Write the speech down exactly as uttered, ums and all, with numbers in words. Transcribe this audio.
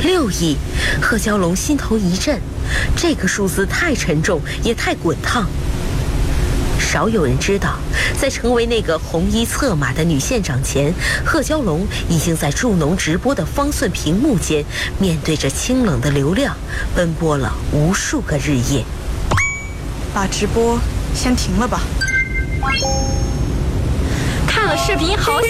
六亿！贺蛟龙心头一震，这个数字太沉重，也太滚烫。少有人知道，在成为那个红衣策马的女县长前，贺蛟龙已经在助农直播的方寸屏幕间，面对着清冷的流量，奔波了无数个日夜。 把直播先停了吧。 看了视频好。